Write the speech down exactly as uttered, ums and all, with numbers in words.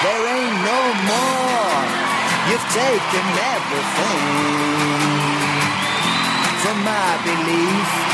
there ain't no more. You've taken everything from my belief.